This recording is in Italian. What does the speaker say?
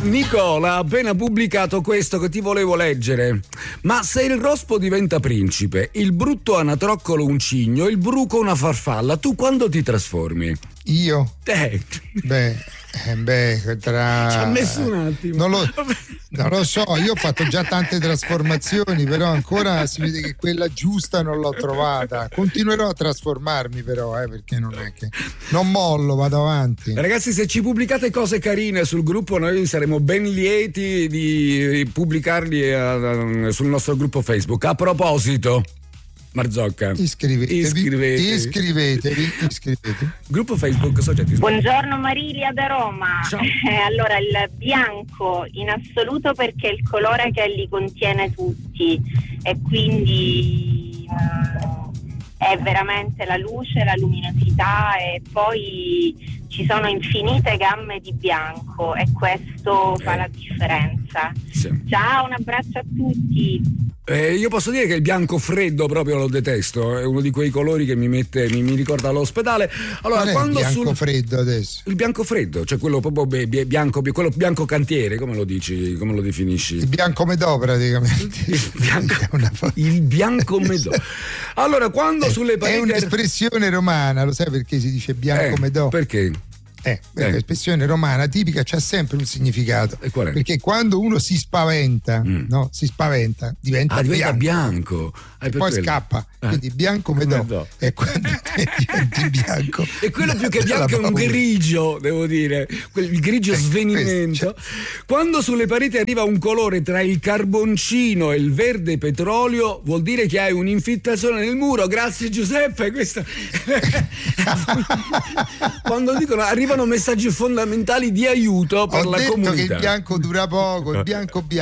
Nicola ha appena pubblicato questo che ti volevo leggere. Ma se il rospo diventa principe, il brutto anatroccolo un cigno, il bruco una farfalla, tu quando ti trasformi? Io? Te. Tra... Ci ha messo un attimo. Non lo so, io ho fatto già tante trasformazioni, però ancora si vede che quella giusta non l'ho trovata. Continuerò a trasformarmi però, perché non è che non mollo, vado avanti. Ragazzi, se ci pubblicate cose carine sul gruppo, noi saremo ben lieti di pubblicarli sul nostro gruppo Facebook. A proposito, Marzocca, iscrivetevi. Gruppo Facebook Soggetti. Buongiorno Marilia da Roma. Ciao. Allora, il bianco in assoluto perché è il colore che li contiene tutti e quindi è veramente la luce, la luminosità, e poi ci sono infinite gamme di bianco e questo fa la differenza. Sì. Ciao, un abbraccio a tutti. Io posso dire che il bianco freddo proprio lo detesto, è uno di quei colori che mi ricorda l'ospedale. Allora, quando il bianco freddo adesso? Il bianco freddo, cioè quello proprio bianco, quello bianco cantiere, come lo dici, come lo definisci? Il bianco medò praticamente. Il bianco medò. Allora, quando sulle pareti... È un'espressione romana, lo sai perché si dice bianco medò? Perché? L'espressione romana tipica c'ha sempre un significato. E qual è? Perché quando uno si spaventa, no? Si spaventa, diventa bianco. E poi scappa. Quindi bianco medò. E quando diventi bianco. E quello più che bianco è un grigio, devo dire. Il grigio svenimento. Quando sulle pareti arriva un colore tra il carboncino e il verde petrolio, vuol dire che hai un'infiltrazione nel muro. Grazie Giuseppe. Questo... Quando dicono arrivano messaggi fondamentali di aiuto per la comunità. Ho detto che il bianco dura poco, il bianco